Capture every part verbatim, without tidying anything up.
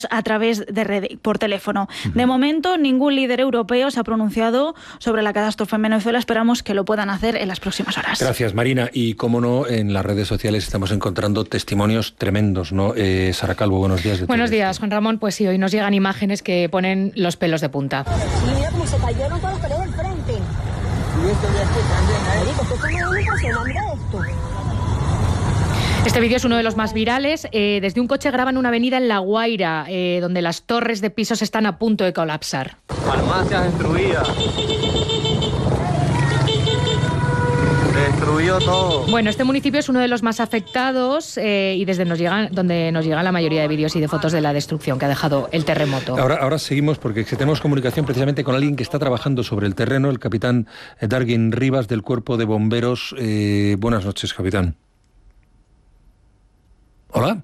a través de red por teléfono. De momento, ningún líder europeo se ha pronunciado sobre la catástrofe en Venezuela. Esperamos que lo puedan hacer en las próximas horas. Gracias, Marina. Y cómo no, en las redes sociales estamos encontrando testimonios tremendos, ¿no? Eh, Sara Calvo, buenos días. De buenos días, Juan Ramón. Pues sí, hoy nos llegan imágenes que ponen los pelos de punta. Y mira cómo se cayeron todas las paredes del frente. Y esto de aquí también, ¿eh? Marico, esto es muy impresionante, mira esto. Este vídeo es uno de los más virales. Eh, desde un coche graban una avenida en La Guaira, eh, donde las torres de pisos están a punto de colapsar. Farmacias destruidas. Destruyó todo. Bueno, este municipio es uno de los más afectados eh, y desde nos llegan, donde nos llegan la mayoría de vídeos y de fotos de la destrucción que ha dejado el terremoto. Ahora, ahora seguimos porque tenemos comunicación precisamente con alguien que está trabajando sobre el terreno, el capitán Darguin Rivas del Cuerpo de Bomberos. Eh, buenas noches, capitán. Hola.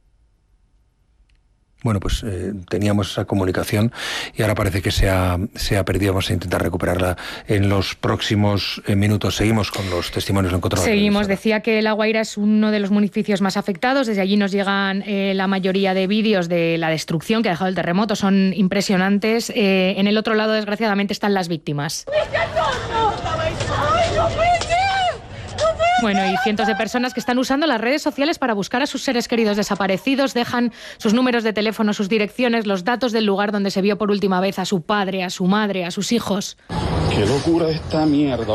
Bueno, pues eh, teníamos esa comunicación y ahora parece que se ha, se ha perdido. Vamos a intentar recuperarla en los próximos eh, minutos. Seguimos con los testimonios encontrados. Seguimos. Decía que La Guaira es uno de los municipios más afectados. Desde allí nos llegan eh, la mayoría de vídeos de la destrucción que ha dejado el terremoto. Son impresionantes. Eh, en el otro lado, desgraciadamente, están las víctimas. Bueno, y cientos de personas que están usando las redes sociales para buscar a sus seres queridos desaparecidos, dejan sus números de teléfono, sus direcciones, los datos del lugar donde se vio por última vez a su padre, a su madre, a sus hijos. Qué locura esta mierda.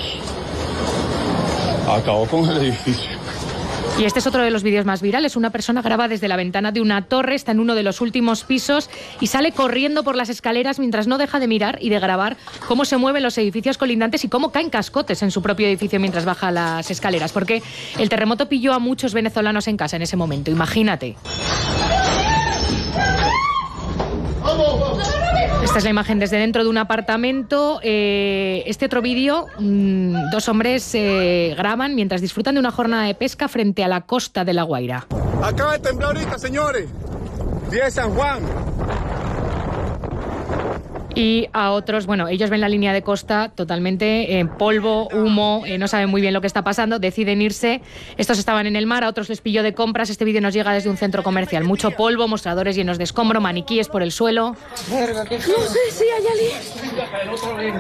Acabó con el edificio. Y este es otro de los vídeos más virales. Una persona graba desde la ventana de una torre, está en uno de los últimos pisos y sale corriendo por las escaleras mientras no deja de mirar y de grabar cómo se mueven los edificios colindantes y cómo caen cascotes en su propio edificio mientras baja las escaleras. Porque el terremoto pilló a muchos venezolanos en casa en ese momento. Imagínate. Esta es la imagen desde dentro de un apartamento. Eh, este otro vídeo, mmm, dos hombres eh, graban mientras disfrutan de una jornada de pesca frente a la costa de La Guaira. Acaba de temblar ahorita, señores. Día de San Juan. Y a otros, bueno, ellos ven la línea de costa totalmente en eh, polvo, humo, eh, no saben muy bien lo que está pasando, deciden irse. Estos estaban en el mar, a otros les pilló de compras. Este vídeo nos llega desde un centro comercial. Mucho polvo, mostradores llenos de escombro, maniquíes por el suelo. No sé si hay alguien.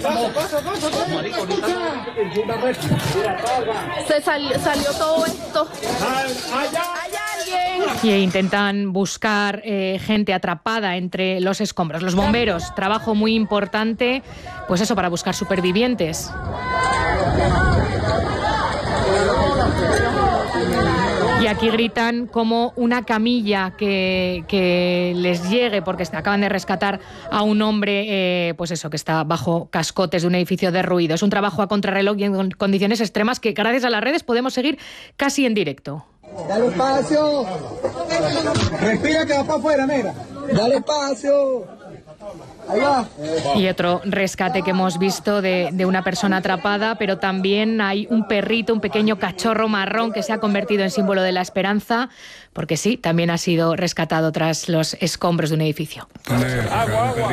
Se salió, salió todo esto. Hay alguien. Y intentan buscar eh, gente atrapada entre los escombros. Los bomberos, trabajo muy importante, pues eso, para buscar supervivientes. Y aquí gritan como una camilla que, que les llegue, porque acaban de rescatar a un hombre, eh, pues eso, que está bajo cascotes de un edificio derruido. Es un trabajo a contrarreloj y en condiciones extremas que gracias a las redes podemos seguir casi en directo. Dale espacio. Respira que va para afuera, mira. Dale espacio. Ahí va. Y otro rescate que hemos visto de, de una persona atrapada, pero también hay un perrito, un pequeño cachorro marrón que se ha convertido en símbolo de la esperanza, porque sí, también ha sido rescatado tras los escombros de un edificio. Agua, agua.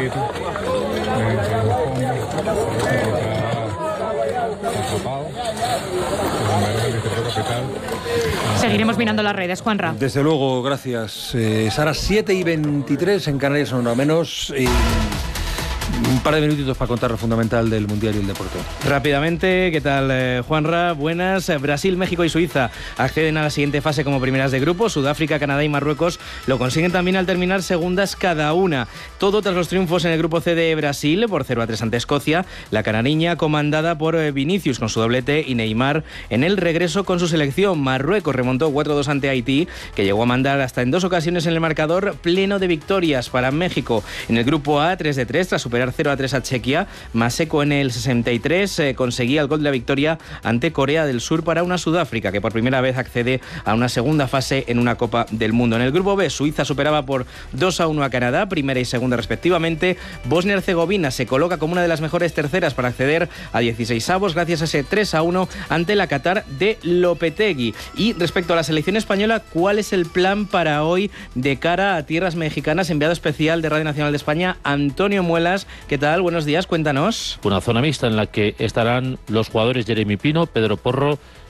Seguiremos mirando las redes, Juanra. Desde luego, gracias. Eh, Sara, siete y veintitrés en Canarias, son una menos. Y un par de minutitos para contar lo fundamental del Mundial y el deporte. Rápidamente, ¿qué tal, eh, Juanra? Buenas. Brasil, México y Suiza acceden a la siguiente fase como primeras de grupo. Sudáfrica, Canadá y Marruecos lo consiguen también al terminar segundas cada una. Todo tras los triunfos en el grupo C de Brasil por cero a tres ante Escocia. La canariña comandada por Vinicius con su doblete y Neymar en el regreso con su selección. Marruecos remontó cuatro a dos ante Haití, que llegó a mandar hasta en dos ocasiones en el marcador, pleno de victorias para México. En el grupo A, tres de tres tras superar cero a tres a Chequia. Maseco en el sesenta y tres eh, conseguía el gol de la victoria ante Corea del Sur para una Sudáfrica que por primera vez accede a una segunda fase en una Copa del Mundo. En el grupo B, Suiza superaba por dos a uno a Canadá, primera y segunda respectivamente. Bosnia-Herzegovina se coloca como una de las mejores terceras para acceder a dieciseisavos gracias a ese tres a uno ante la Qatar de Lopetegui. Y respecto a la selección española, ¿cuál es el plan para hoy de cara a tierras mexicanas? Enviado especial de Radio Nacional de España, Antonio Muelas. ¿Qué tal? Buenos días, cuéntanos. Una zona mixta en la que estarán los jugadores Jeremy Pino, Pedro Porro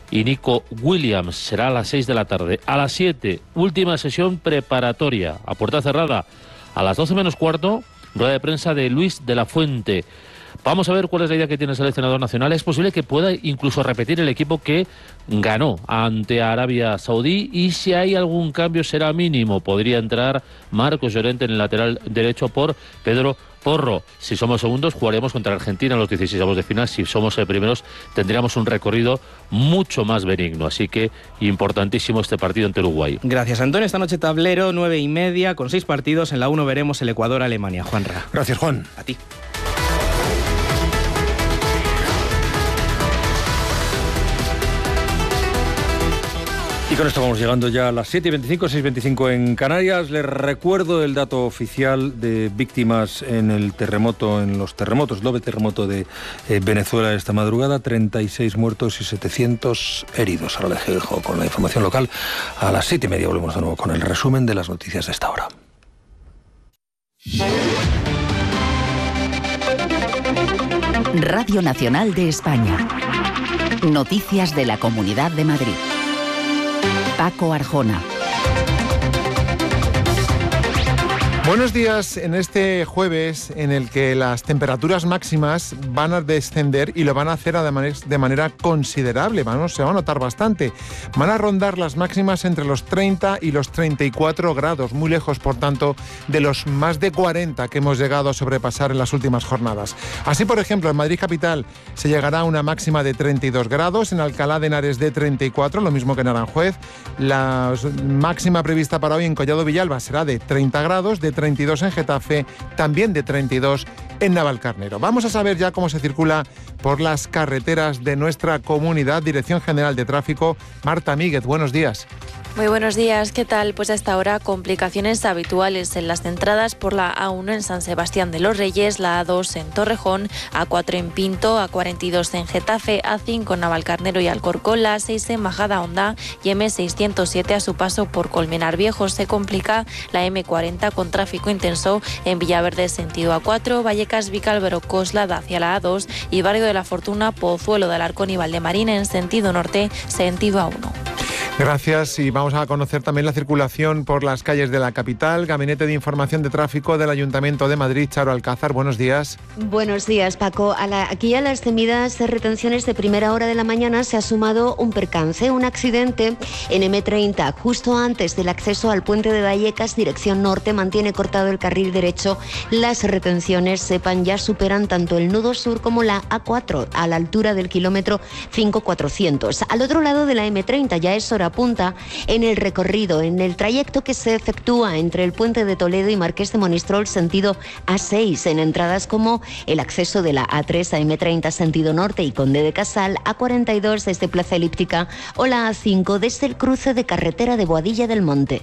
y Nico Williams. Será a las seis de la tarde. A las siete, última sesión preparatoria, a puerta cerrada. A las doce menos cuarto, rueda de prensa de Luis de la Fuente. Vamos a ver cuál es la idea que tiene el seleccionador nacional. Es posible que pueda incluso repetir el equipo que ganó ante Arabia Saudí, y si hay algún cambio será mínimo. Podría entrar Marcos Llorente en el lateral derecho por Pedro Porro. Si somos segundos, jugaremos contra Argentina en los dieciséisavos de final. Si somos eh, primeros, tendríamos un recorrido mucho más benigno. Así que importantísimo este partido ante Uruguay. Gracias, Antonio. Esta noche tablero, nueve y media, con seis partidos. En la uno veremos el Ecuador-Alemania. Juanra. Gracias, Juan. A ti. Y con esto vamos llegando ya a las siete y veinticinco, seis y veinticinco en Canarias. Les recuerdo el dato oficial de víctimas en el terremoto, en los terremotos, el doble terremoto de eh, Venezuela esta madrugada: treinta y seis muertos y setecientos heridos. Ahora les dejo con la información local. A las siete y media volvemos de nuevo con el resumen de las noticias de esta hora. Radio Nacional de España. Noticias de la Comunidad de Madrid. Paco Arjona. Buenos días en este jueves en el que las temperaturas máximas van a descender y lo van a hacer además de manera considerable, vamos, se va a notar bastante. Van a rondar las máximas entre los treinta y los treinta y cuatro grados, muy lejos por tanto de los más de cuarenta que hemos llegado a sobrepasar en las últimas jornadas. Así, por ejemplo, en Madrid capital se llegará a una máxima de treinta y dos grados, en Alcalá de Henares de treinta y cuatro, lo mismo que en Aranjuez. La máxima prevista para hoy en Collado Villalba será de treinta grados, de treinta y dos en Getafe, también de treinta y dos en Navalcarnero. Vamos a saber ya cómo se circula por las carreteras de nuestra comunidad. Dirección General de Tráfico, Marta Míguez, buenos días. Muy buenos días, ¿qué tal? Pues hasta ahora complicaciones habituales en las entradas por la A uno en San Sebastián de los Reyes, la A dos en Torrejón, A cuatro en Pinto, A cuarenta y dos en Getafe, A cinco en Navalcarnero y Alcorcón, la A seis en Majadahonda y M seiscientos siete a su paso por Colmenar Viejo. Se complica la M cuarenta con tráfico intenso en Villaverde sentido A cuatro, Vallecas, Vicálvaro, Coslada hacia la A dos y Barrio de la Fortuna, Pozuelo de Alarcón y Valdemarín en sentido norte, sentido A uno. Gracias, y vamos a conocer también la circulación por las calles de la capital. Gabinete de Información de Tráfico del Ayuntamiento de Madrid, Charo Alcázar, buenos días. Buenos días, Paco. A la, aquí a las temidas retenciones de primera hora de la mañana se ha sumado un percance, un accidente en M treinta, justo antes del acceso al puente de Vallecas, dirección norte, mantiene cortado el carril derecho. Las retenciones, sepan, ya superan tanto el nudo sur como la A cuatro, a la altura del kilómetro cinco cuatrocientos. Al otro lado de la M treinta ya es hora punta en el recorrido, en el trayecto que se efectúa entre el puente de Toledo y Marqués de Monistrol sentido A seis, en entradas como el acceso de la A tres a M treinta sentido norte y Conde de Casal, A cuarenta y dos desde Plaza Elíptica o la A cinco desde el cruce de carretera de Boadilla del Monte.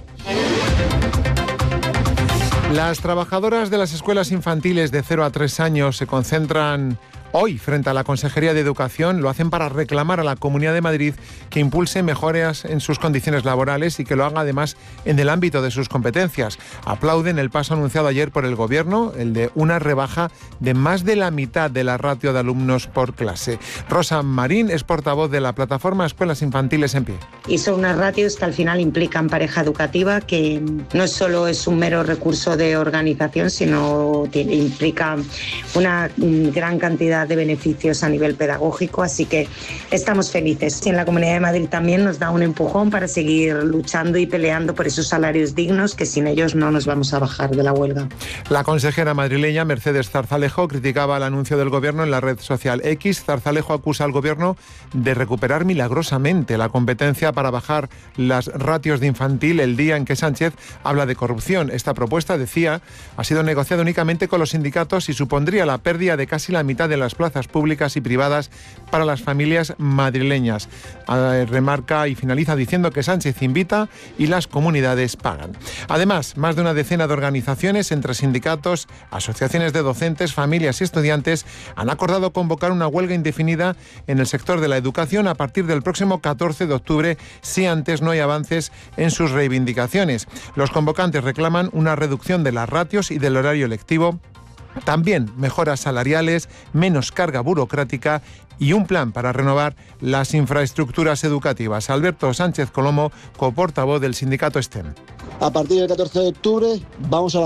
Las trabajadoras de las escuelas infantiles de cero a tres años se concentran hoy frente a la Consejería de Educación. Lo hacen para reclamar a la Comunidad de Madrid que impulse mejoras en sus condiciones laborales y que lo haga además en el ámbito de sus competencias. Aplauden el paso anunciado ayer por el Gobierno, el de una rebaja de más de la mitad de la ratio de alumnos por clase. Rosa Marín es portavoz de la plataforma Escuelas Infantiles en Pie. Y son unas ratios que al final implican pareja educativa, que no solo es un mero recurso de organización, sino que implica una gran cantidad de beneficios a nivel pedagógico, así que estamos felices. Y en la Comunidad de Madrid también nos da un empujón para seguir luchando y peleando por esos salarios dignos, que sin ellos no nos vamos a bajar de la huelga. La consejera madrileña Mercedes Zarzalejo criticaba el anuncio del Gobierno en la red social X. Zarzalejo acusa al Gobierno de recuperar milagrosamente la competencia para bajar las ratios de infantil el día en que Sánchez habla de corrupción. Esta propuesta, decía, ha sido negociada únicamente con los sindicatos y supondría la pérdida de casi la mitad de las plazas públicas y privadas para las familias madrileñas. Remarca y finaliza diciendo que Sánchez invita y las comunidades pagan. Además, más de una decena de organizaciones entre sindicatos, asociaciones de docentes, familias y estudiantes han acordado convocar una huelga indefinida en el sector de la educación a partir del próximo catorce de octubre si antes no hay avances en sus reivindicaciones. Los convocantes reclaman una reducción de las ratios y del horario lectivo También mejoras salariales, menos carga burocrática y un plan para renovar las infraestructuras educativas. Alberto Sánchez Colomo, coportavoz del sindicato STEM. A partir del catorce de octubre vamos a